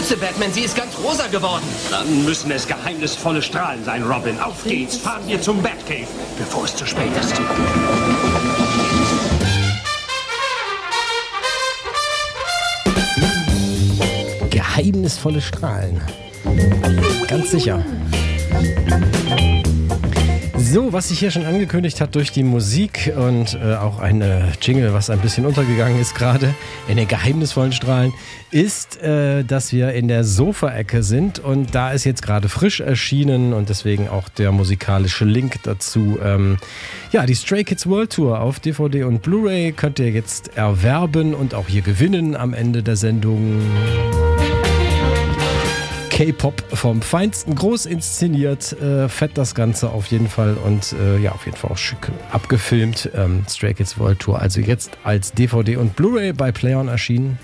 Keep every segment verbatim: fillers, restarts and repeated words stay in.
Grüße, Batman, sie ist ganz rosa geworden. Dann müssen es geheimnisvolle Strahlen sein, Robin. Auf geht's, fahren wir zum Batcave, bevor es zu spät ist. Geheimnisvolle Strahlen. Ganz sicher. So, was sich hier schon angekündigt hat durch die Musik und äh, auch ein äh, Jingle, was ein bisschen untergegangen ist gerade in den geheimnisvollen Strahlen, ist, äh, dass wir in der Sofa-Ecke sind und da ist jetzt gerade frisch erschienen und deswegen auch der musikalische Link dazu. Ähm, ja, die Stray Kids World Tour auf D V D und Blu-ray könnt ihr jetzt erwerben und auch hier gewinnen am Ende der Sendung. K-Pop vom Feinsten, groß inszeniert, äh, fett das Ganze auf jeden Fall und äh, ja, auf jeden Fall auch schick abgefilmt. Ähm, Stray Kids World Tour, also jetzt als D V D und Blu-ray bei Play-On erschienen.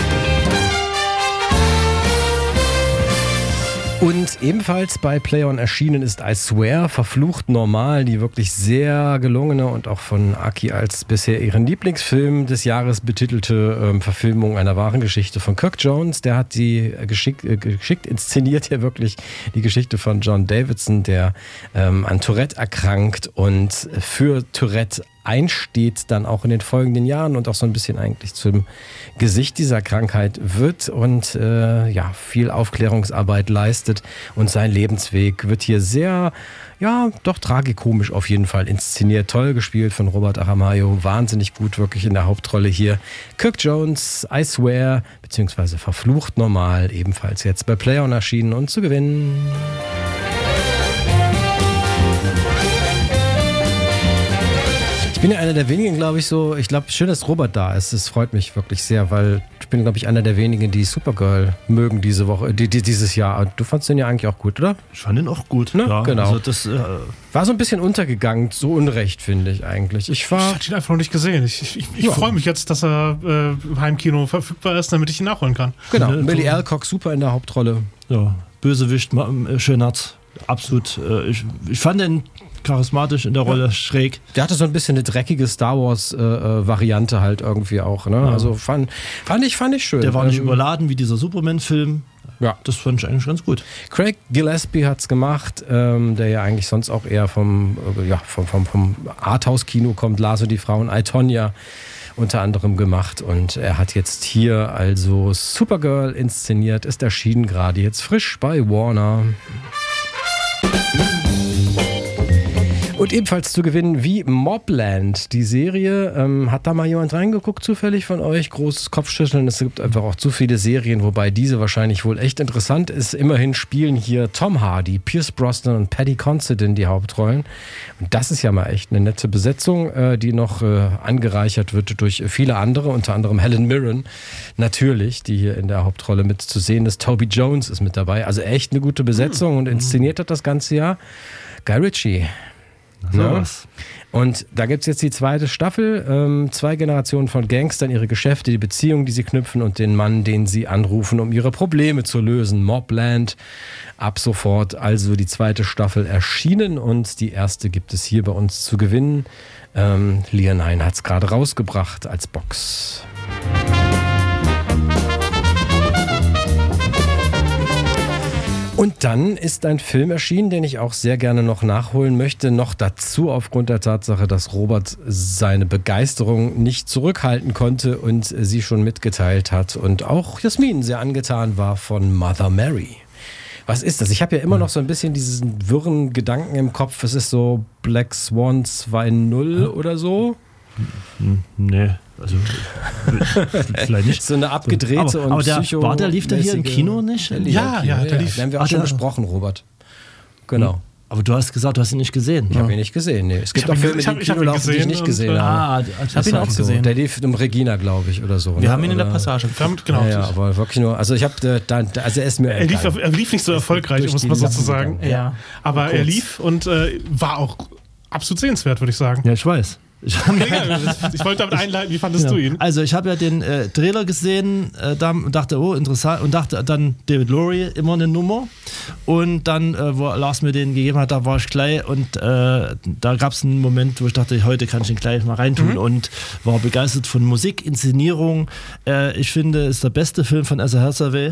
Und ebenfalls bei Play-On erschienen ist I Swear, verflucht normal, die wirklich sehr gelungene und auch von Aki als bisher ihren Lieblingsfilm des Jahres betitelte ähm, Verfilmung einer wahren Geschichte von Kirk Jones. Der hat die geschickt, äh, geschickt inszeniert, ja wirklich die Geschichte von John Davidson, der ähm, an Tourette erkrankt und für Tourette einsteht dann auch in den folgenden Jahren und auch so ein bisschen eigentlich zum Gesicht dieser Krankheit wird und äh, ja, viel Aufklärungsarbeit leistet und sein Lebensweg wird hier sehr, ja, doch tragikomisch auf jeden Fall inszeniert. Toll gespielt von Robert Aramayo, wahnsinnig gut wirklich in der Hauptrolle hier. Kirk Jones, I Swear, beziehungsweise Verflucht normal, ebenfalls jetzt bei Play-On erschienen und zu gewinnen. Ich bin ja einer der wenigen, glaube ich, so, ich glaube, schön, dass Robert da ist. Das freut mich wirklich sehr, weil ich bin, glaube ich, einer der wenigen, die Supergirl mögen diese Woche, die, die, dieses Jahr. Du fandst den ja eigentlich auch gut, oder? Ich fand den auch gut. Ne? Ja, genau. Also das, äh war so ein bisschen untergegangen, so unrecht, finde ich eigentlich. Ich, war ich hatte ihn einfach noch nicht gesehen. Ich, ich, ich ja. freue mich jetzt, dass er äh, im Heimkino verfügbar ist, damit ich ihn nachholen kann. Genau, Ne, Millie so. Alcock super in der Hauptrolle. Ja, Bösewicht, äh, Schönherz, absolut. Äh, ich, ich fand den charismatisch in der Rolle, ja. Schräg. Der hatte so ein bisschen eine dreckige Star Wars äh, Variante halt irgendwie auch. Ne? Ja. Also fand, fand, ich, fand ich schön. Der war nicht ähm, überladen wie dieser Superman-Film. Ja. Das fand ich eigentlich ganz gut. Craig Gillespie hat's gemacht, ähm, der ja eigentlich sonst auch eher vom, äh, ja, vom, vom, vom Arthouse-Kino kommt. Lars und die Frauen, I, Tonya unter anderem gemacht und er hat jetzt hier also Supergirl inszeniert, ist erschienen gerade jetzt frisch bei Warner. Und ebenfalls zu gewinnen wie Mobland, die Serie. Ähm, hat da mal jemand reingeguckt, zufällig von euch? Großes Kopfschütteln. Es gibt einfach auch zu viele Serien, wobei diese wahrscheinlich wohl echt interessant ist. Immerhin spielen hier Tom Hardy, Pierce Brosnan und Paddy Considine die Hauptrollen. Und das ist ja mal echt eine nette Besetzung, äh, die noch äh, angereichert wird durch viele andere, unter anderem Helen Mirren natürlich, die hier in der Hauptrolle mit zu sehen ist. Toby Jones ist mit dabei. Also echt eine gute Besetzung und inszeniert hat das ganze Jahr Guy Ritchie. Ja. Und da gibt es jetzt die zweite Staffel. Ähm, zwei Generationen von Gangstern, ihre Geschäfte, die Beziehungen, die sie knüpfen und den Mann, den sie anrufen, um ihre Probleme zu lösen. Mobland, ab sofort also die zweite Staffel erschienen und die erste gibt es hier bei uns zu gewinnen. Ähm, Lian hat es gerade rausgebracht als Box. Und dann ist ein Film erschienen, den ich auch sehr gerne noch nachholen möchte. Noch dazu aufgrund der Tatsache, dass Robert seine Begeisterung nicht zurückhalten konnte und sie schon mitgeteilt hat. Und auch Jasmin sehr angetan war von Mother Mary. Was ist das? Ich habe ja immer noch so ein bisschen diesen wirren Gedanken im Kopf. Es ist so Black Swan zwei null oder so. Nee, also vielleicht nicht. So eine abgedrehte so, aber, und aber der, psycho war der lief der hier im Kino nicht? Der ja, ja, der lief. Den haben wir auch Ach, schon der, besprochen, Robert. Genau. Aber du hast gesagt, du hast ihn nicht gesehen. Ich ja. habe ihn nicht gesehen. Nee. Es gibt ich auch Filme, ihn, ich die hab, im ich hab Kino ihn laufen, die ich nicht gesehen und, habe. Ah, ich habe ihn auch so. gesehen. Der lief im Regina, glaube ich, oder so. Wir ne? haben ihn in der oder? Passage. Genau. Ja, ja, aber wirklich nur. Also ich habe, also er ist mir. Er lief, er lief nicht so erfolgreich, um es mal so zu sagen. Ja. Aber Kurz. er lief und äh, war auch absolut sehenswert, würde ich sagen. Ja, ich weiß. Ich, ich wollte damit einleiten, wie fandest ja. du ihn? Also ich habe ja den äh, Trailer gesehen äh, da, und dachte, oh, interessant. Und dachte dann David Lowery, immer eine Nummer. Und dann, äh, wo Lars mir den gegeben hat, da war ich gleich. Und äh, da gab es einen Moment, wo ich dachte, heute kann ich ihn gleich mal reintun. Mhm. Und war begeistert von Musik, Inszenierung. Äh, ich finde, es ist der beste Film von Asa Hathaway.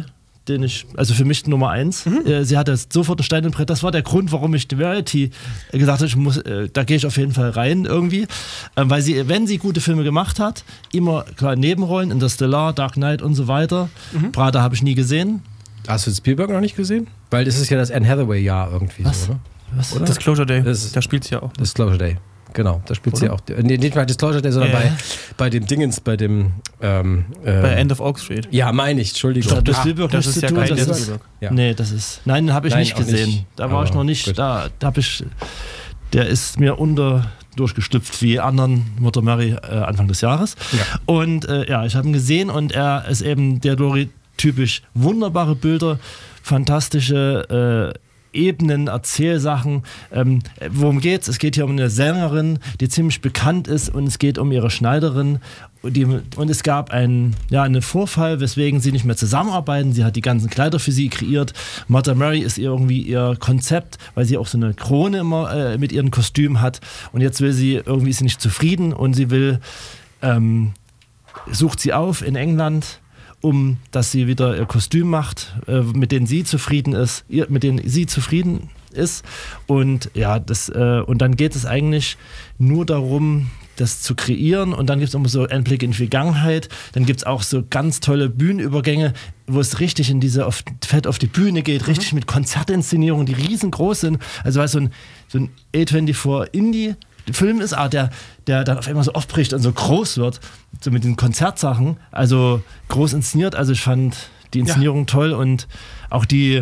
den ich, also für mich Nummer eins. Mhm. Äh, sie hatte sofort ein Stein im Brett. Das war der Grund, warum ich die Variety gesagt habe, ich muss, äh, da gehe ich auf jeden Fall rein irgendwie. Ähm, weil sie, wenn sie gute Filme gemacht hat, immer klar Nebenrollen, Interstellar, Dark Knight und so weiter. Mhm. Prada habe ich nie gesehen. Hast du Spielberg noch nicht gesehen? Weil das ist ja das Anne Hathaway-Jahr irgendwie. Was? So, oder? Was? Oder? Disclosure Day, das, da spielt sie ja auch. Disclosure Day, genau, da spielt sie auch. Nee, nicht bei Disclosure Day, sondern ja. bei, bei dem Dingens, bei dem... Ähm, äh, bei End of Oak Street. Ja, meine ich, Entschuldigung. Das, das, Spielberg das ist ja tun, kein das Dennis ist, Spielberg. Ja. Nee, das ist... Nein, habe ich Nein, nicht gesehen. Nicht. Da war Aber ich noch nicht... gut. Da, da habe ich... Der ist mir unter durchgestüpft wie anderen Mother Mary äh, Anfang des Jahres. Ja. Und äh, ja, ich habe ihn gesehen und er ist eben der Dory typisch wunderbare Bilder, fantastische äh, Ebenen, Erzählsachen. Ähm, worum geht's? Es geht hier um eine Sängerin, die ziemlich bekannt ist und es geht um ihre Schneiderin. Die, und es gab einen, ja, einen Vorfall, weswegen sie nicht mehr zusammenarbeiten. Sie hat die ganzen Kleider für sie kreiert. Mother Mary ist irgendwie ihr Konzept, weil sie auch so eine Krone immer äh, mit ihren Kostümen hat. Und jetzt will sie, irgendwie ist sie nicht zufrieden und sie will, ähm, sucht sie auf in England, um dass sie wieder ihr Kostüm macht, äh, mit denen sie zufrieden ist, ihr, mit denen sie zufrieden ist. Und ja, das, äh, und dann geht es eigentlich nur darum, das zu kreieren, und dann gibt es immer so Einblick in die Vergangenheit, dann gibt es auch so ganz tolle Bühnenübergänge, wo es richtig in diese auf, Fett auf die Bühne geht, mhm. richtig mit Konzertinszenierungen, die riesengroß sind, also weil so ein, so ein A vierundzwanzig Indie Film ist, ah, der, der dann auf einmal so aufbricht und so groß wird, so mit den Konzertsachen, also groß inszeniert, also ich fand die Inszenierung ja. toll und auch die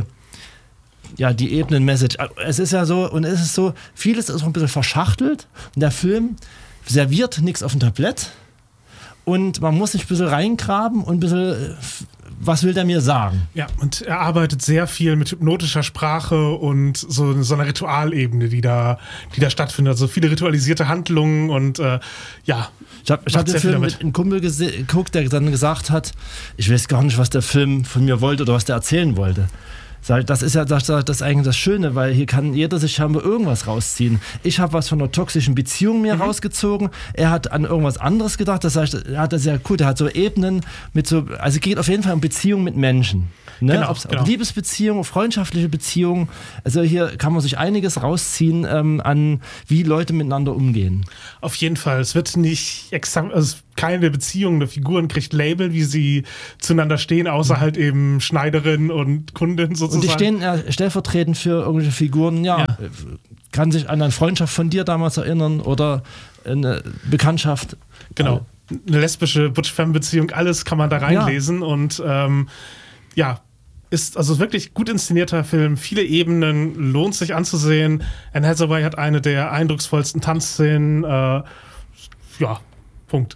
ja, die Ebenen-Message. Es ist ja so, und es ist so, vieles ist auch ein bisschen verschachtelt. Der Film serviert nichts auf dem Tablett und man muss sich ein bisschen reingraben und ein bisschen, was will der mir sagen? Ja, und er arbeitet sehr viel mit hypnotischer Sprache und so, so einer Ritualebene, die da, die da stattfindet. Also viele ritualisierte Handlungen und äh, ja. Ich habe hab den Film mit einem Kumpel geguckt, der dann gesagt hat, ich weiß gar nicht, was der Film von mir wollte oder was der erzählen wollte. Das ist ja das, das ist eigentlich das Schöne, weil hier kann jeder sich scheinbar irgendwas rausziehen. Ich habe was von einer toxischen Beziehung mir mhm. rausgezogen. Er hat an irgendwas anderes gedacht. Das heißt, er hat das ja gut, er hat so Ebenen mit so, also es geht auf jeden Fall um Beziehungen mit Menschen. Ne? Genau, ob, genau. ob Liebesbeziehungen, freundschaftliche Beziehungen. Also hier kann man sich einiges rausziehen ähm, an, wie Leute miteinander umgehen. Auf jeden Fall. Es wird nicht exakt, also keine Beziehung der Figuren kriegt Label, wie sie zueinander stehen, außer halt eben Schneiderin und Kundin sozusagen. Und die stehen ja stellvertretend für irgendwelche Figuren, ja, ja. Kann sich an eine Freundschaft von dir damals erinnern oder eine Bekanntschaft. Genau. Eine lesbische Butch-Femme-Beziehung, alles kann man da reinlesen ja. und ähm, ja, ist also wirklich gut inszenierter Film, viele Ebenen, lohnt sich anzusehen. Anne Hathaway hat eine der eindrucksvollsten Tanzszenen, äh, ja, Punkt.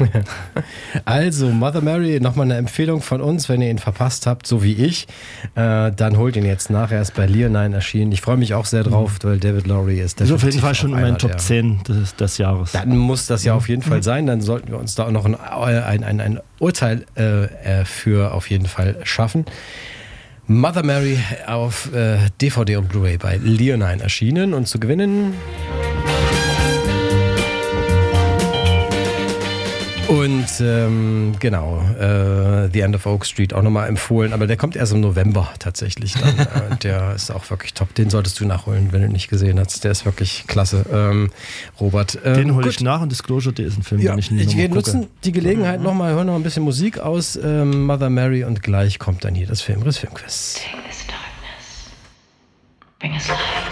Also, Mother Mary, nochmal eine Empfehlung von uns, wenn ihr ihn verpasst habt, so wie ich, äh, dann holt ihn jetzt nach. Er ist bei Leonine erschienen. Ich freue mich auch sehr drauf, weil David Lowry ist. Das ist auf jeden Fall schon in meinen Top zehn des, des Jahres. Dann muss das ja auf jeden Fall sein. Dann sollten wir uns da auch noch ein, ein, ein, ein Urteil äh, für auf jeden Fall schaffen. Mother Mary auf äh, D V D und Blu-ray bei Leonine erschienen und zu gewinnen. Und ähm, genau, äh, The End of Oak Street auch nochmal empfohlen, aber der kommt erst im November tatsächlich dann. äh, der ist auch wirklich top, den solltest du nachholen, wenn du ihn nicht gesehen hast. Der ist wirklich klasse, ähm, Robert. Ähm, den hole ich nach und Disclosure Day ist ein Film, ja, den ich nie ich Wir nutzen die Gelegenheit mhm. nochmal, hören noch ein bisschen Musik aus ähm, Mother Mary und gleich kommt dann hier das Filmriss Filmquiz. Take this darkness, bring us light.